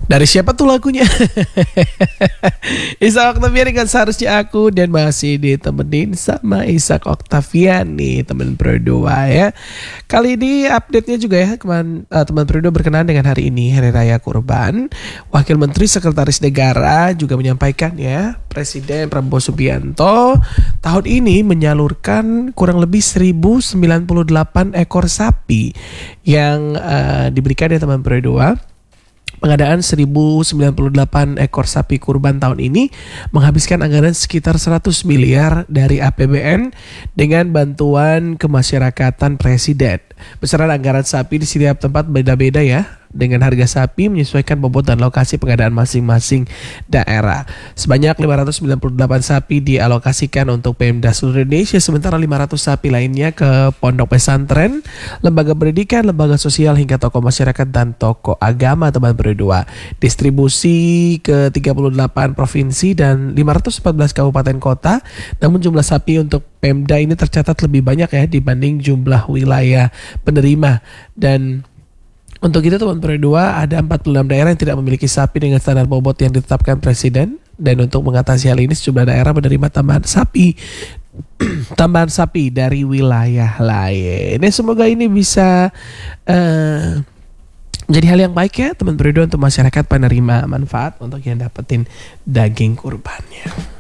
Dari siapa tuh lagunya? Ishak Octavian dengan Seharusnya Aku, dan masih ditemenin sama Ishak Octavian nih, teman berdua ya. Kali ini update-nya juga ya, teman berdua berkenaan dengan hari ini, Hari Raya Kurban. Wakil Menteri Sekretaris Negara juga menyampaikan ya, Presiden Prabowo Subianto tahun ini menyalurkan kurang lebih 1098 ekor sapi yang diberikan ya teman berdua. Pengadaan 1098 ekor sapi kurban tahun ini menghabiskan anggaran sekitar 100 miliar dari APBN dengan bantuan kemasyarakatan Presiden. Besaran anggaran sapi di setiap tempat beda-beda ya, dengan harga sapi menyesuaikan bobot dan lokasi pengadaan masing-masing daerah. Sebanyak 598 sapi dialokasikan untuk Pemda seluruh Indonesia, sementara 500 sapi lainnya ke pondok pesantren, lembaga pendidikan, lembaga sosial, hingga tokoh masyarakat dan tokoh agama teman berdua. Distribusi ke 38 provinsi dan 514 kabupaten kota, namun jumlah sapi untuk Pemda ini tercatat lebih banyak ya dibanding jumlah wilayah penerima. Dan untuk itu teman berdua, ada 46 daerah yang tidak memiliki sapi dengan standar bobot yang ditetapkan Presiden. Dan untuk mengatasi hal ini, sejumlah daerah menerima tambahan sapi dari wilayah lain. Semoga ini bisa menjadi hal yang baik ya teman berdua, untuk masyarakat penerima manfaat untuk yang dapetin daging kurbannya.